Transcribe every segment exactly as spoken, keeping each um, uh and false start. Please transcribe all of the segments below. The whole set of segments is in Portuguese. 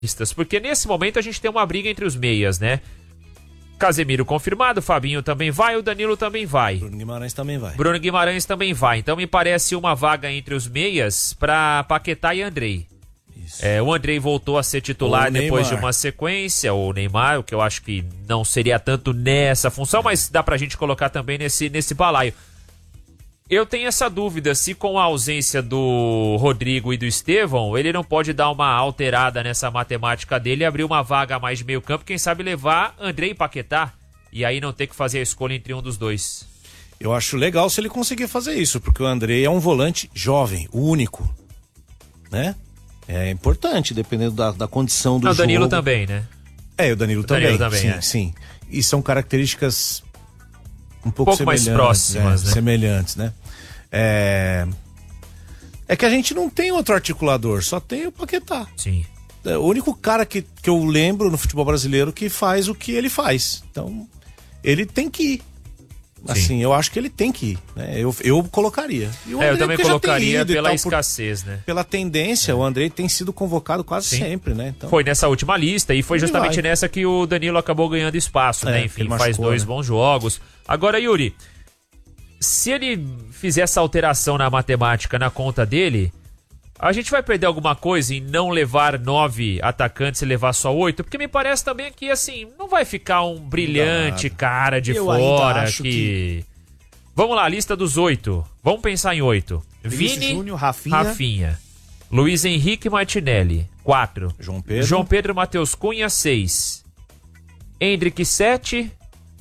Porque nesse momento a gente tem uma briga entre os meias, né? Casemiro confirmado, Fabinho também vai, o Danilo também vai. Bruno Guimarães também vai. Bruno Guimarães também vai. Então me parece uma vaga entre os meias para Paquetá e Andrei. É, o Andrei voltou a ser titular depois de uma sequência, o Neymar, o que eu acho que não seria tanto nessa função, mas dá pra gente colocar também nesse, nesse balaio. Eu tenho essa dúvida, se com a ausência do Rodrigo e do Estevão, ele não pode dar uma alterada nessa matemática dele e abrir uma vaga a mais de meio campo, quem sabe levar Andrei e Paquetá, e aí não ter que fazer a escolha entre um dos dois. Eu acho legal se ele conseguir fazer isso, porque o Andrei é um volante jovem, único, né? É importante, dependendo da, da condição do ah, jogo. O Danilo também, né? É, o Danilo, o Danilo também, também, sim, é. sim. E são características um pouco, um pouco mais próximas, é, né? Semelhantes, né? É... é que a gente não tem outro articulador, só tem o Paquetá. Sim. É o único cara que, que eu lembro no futebol brasileiro que faz o que ele faz. Então, ele tem que ir. Assim, sim. Eu acho que ele tem que ir, né? Eu, eu colocaria. E o é, André, eu também colocaria pela tal, escassez, né? Pela tendência, é. O Andrei tem sido convocado quase sim. sempre, né? Então... Foi nessa última lista e foi justamente nessa que o Danilo acabou ganhando espaço, é, né? Enfim, machucou, faz dois né? bons jogos. Agora, Yuri, se ele fizer essa alteração na matemática na conta dele, a gente vai perder alguma coisa em não levar nove atacantes e levar só oito? Porque me parece também que, assim, não vai ficar um brilhante não, cara de eu fora acho que... que... Vamos lá, lista dos oito. Vamos pensar em oito. Vini, Júnior, Rafinha. Rafinha. Luiz Henrique Martinelli, quatro. João Pedro. João Pedro Matheus Cunha, seis. Endrick, sete.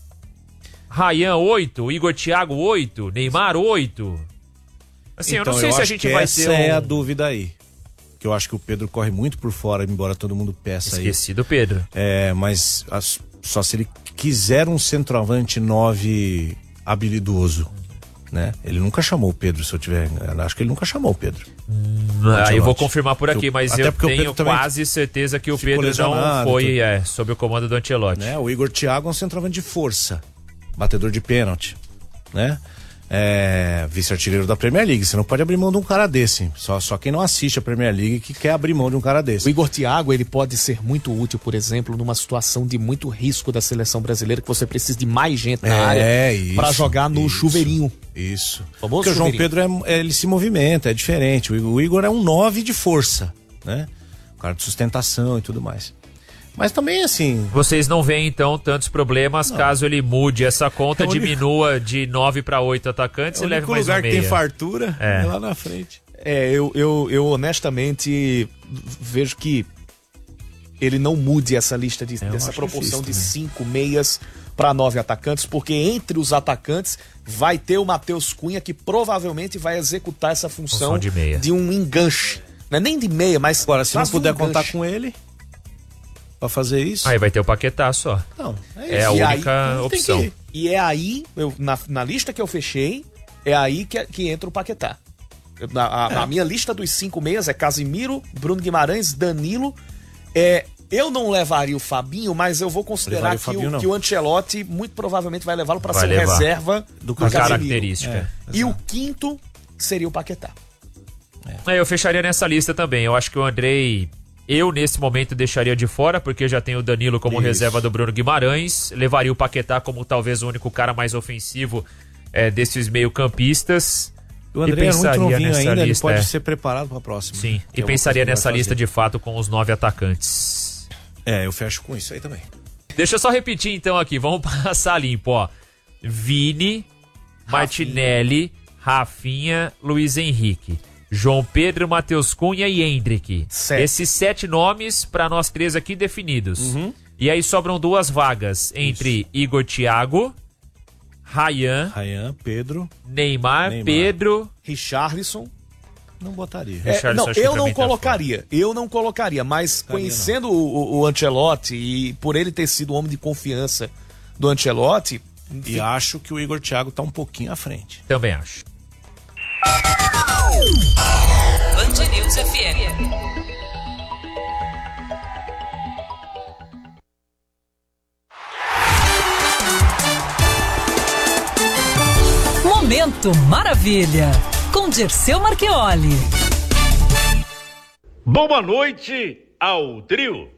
Ryan, oito. Igor Thiago, oito. Neymar, oito. Assim, então, eu não sei eu se a gente vai essa ter um... é a dúvida aí. Que eu acho que o Pedro corre muito por fora, embora todo mundo peça aí. Esqueci do Pedro. É, mas as, só se ele quiser um centroavante nove habilidoso, né? Ele nunca chamou o Pedro, se eu tiver... Eu acho que ele nunca chamou o Pedro. Hum, aí eu vou confirmar por aqui, eu, mas eu tenho quase certeza que o Pedro não foi é, sob o comando do Ancelotti. Né? O Igor Thiago é um centroavante de força, batedor de pênalti, né? É, vice-artilheiro da Premier League. Você não pode abrir mão de um cara desse. Só, só quem não assiste a Premier League que quer abrir mão de um cara desse. O Igor Thiago, ele pode ser muito útil, por exemplo, numa situação de muito risco da seleção brasileira, que você precisa de mais gente na é, área para jogar no isso, chuveirinho. Isso. Famoso Porque o João Pedro, é, ele se movimenta, é diferente. O, o Igor é um nove de força, né? Um cara de sustentação e tudo mais. Mas também, assim... Vocês não veem, então, tantos problemas não. Caso ele mude essa conta, é único... diminua de nove para oito atacantes é e leve mais um meia. O lugar que tem fartura é. é lá na frente. É, eu, eu, eu honestamente vejo que ele não mude essa lista, de, é, dessa proporção de cinco meias para nove atacantes, porque entre os atacantes vai ter o Matheus Cunha, que provavelmente vai executar essa função, função de, meia. de um enganche. Não é nem de meia, mas... Agora, se não puder um contar com ele... Pra fazer isso. Aí vai ter o Paquetá só. Não, é, é a e única aí, opção. E é aí, eu, na, na lista que eu fechei, é aí que, que entra o Paquetá. Eu, na, a, é. na minha lista dos cinco meias é Casimiro, Bruno Guimarães, Danilo. É, eu não levaria o Fabinho, mas eu vou considerar que o, que o Ancelotti muito provavelmente vai levá-lo para ser levar. reserva do Casimiro. Característica. É, e o quinto seria o Paquetá. É. Eu fecharia nessa lista também. Eu acho que o Andrei... Eu, nesse momento, deixaria de fora, porque já tem o Danilo como Isso. reserva do Bruno Guimarães. Levaria o Paquetá como talvez o único cara mais ofensivo é, desses meio-campistas. O André é muito novinho ainda, lista, ele pode é. ser preparado para a próxima. Sim, né? E pensaria nessa lista de fato com os nove atacantes. É, eu fecho com isso aí também. Deixa eu só repetir então aqui, vamos passar limpo, ó. Vini, Martinelli, Rafinha, Luiz Henrique. João Pedro, Matheus Cunha e Endrick. Sete. Esses sete nomes para nós três aqui definidos. Uhum. E aí sobram duas vagas entre Isso. Igor Thiago, Ryan, Ryan, Pedro, Neymar, Neymar. Pedro, Richarlison. Não botaria. É, não, eu não colocaria. Eu não colocaria, mas Caria conhecendo o, o Ancelotti e por ele ter sido o homem de confiança do Ancelotti. E enfim. Acho que o Igor Thiago tá um pouquinho à frente. Também acho. Band News F M. Momento Maravilha, com Dirceu Marchioli. Boa noite, ao trio.